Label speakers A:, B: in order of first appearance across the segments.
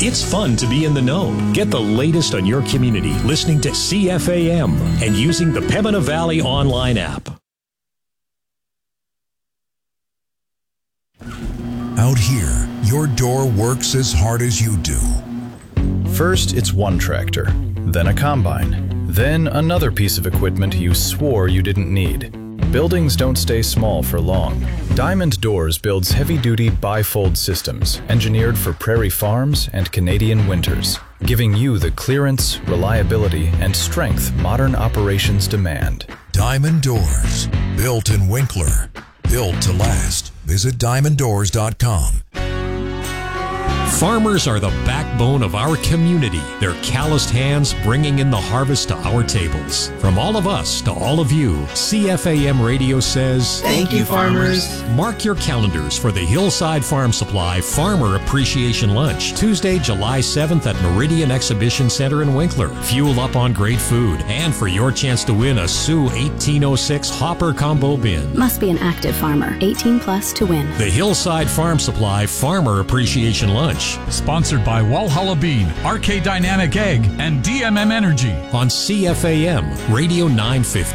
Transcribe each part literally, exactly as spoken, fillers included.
A: It's fun to be in the know. Get the latest on your community listening to C F A M and using the Pembina Valley online app.
B: Out here, your door works as hard as you do.
C: First, it's one tractor, then a combine, then another piece of equipment you swore you didn't need. Buildings don't stay small for long. Diamond Doors builds heavy-duty bifold systems engineered for prairie farms and Canadian winters, giving you the clearance, reliability, and strength modern operations demand.
B: Diamond Doors, built in Winkler, built to last. Visit diamond doors dot com.
A: Farmers are the backbone of our community. Their calloused hands bringing in the harvest to our tables. From all of us to all of you, C F A M Radio says,
D: thank you, farmers.
A: Mark your calendars for the Hillside Farm Supply Farmer Appreciation Lunch, Tuesday, July seventh at Meridian Exhibition Center in Winkler. Fuel up on great food and for your chance to win a Sioux eighteen oh six Hopper Combo Bin.
E: Must be an active farmer, eighteen plus to win.
A: The Hillside Farm Supply Farmer Appreciation Lunch.
F: Sponsored by Walhalla Bean, R K Dynamic Egg, and D M M Energy.
A: On C F A M Radio nine fifty.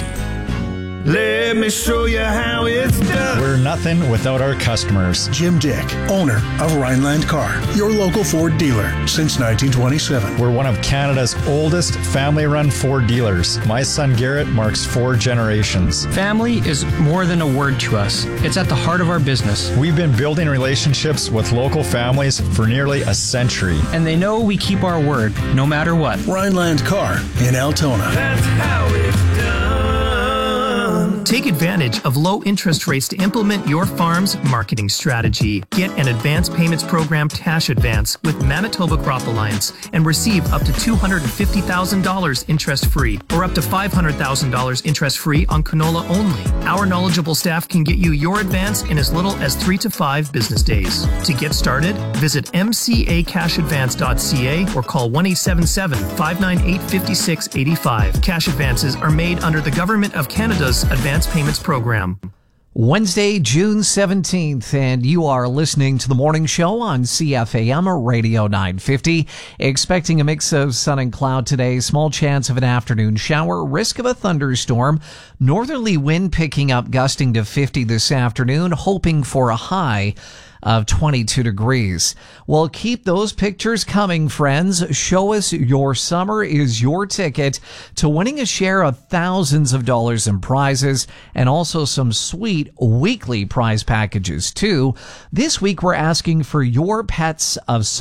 G: Let me show you how it's done.
H: We're nothing without our customers.
I: Jim Dick, owner of Rhineland Car, your local Ford dealer since nineteen twenty-seven.
H: We're one of Canada's oldest family-run Ford dealers. My son Garrett marks four generations.
J: Family is more than a word to us. It's at the heart of our business.
H: We've been building relationships with local families for nearly a century.
J: And they know we keep our word, no matter what.
I: Rhineland Car in Altona.
G: That's how it's done.
K: Take advantage of low interest rates to implement your farm's marketing strategy. Get an advance payments program cash advance with Manitoba Crop Alliance and receive up to two hundred fifty thousand dollars interest-free or up to five hundred thousand dollars interest-free on canola only. Our knowledgeable staff can get you your advance in as little as three to five business days. To get started, visit m c a cash advance dot c a or call one eight seven seven, five nine eight, five six eight five. Cash advances are made under the Government of Canada's Advance Payments Program.
L: Wednesday, June seventeenth, and you are listening to The Morning Show on C F A M Radio nine fifty. Expecting a mix of sun and cloud today, small chance of an afternoon shower, risk of a thunderstorm, northerly wind picking up, gusting to fifty this afternoon, hoping for a high of twenty-two degrees. Well, keep those pictures coming, friends. Show us your summer is your ticket to winning a share of thousands of dollars in prizes and also some sweet weekly prize packages, too. This week, we're asking for your pets of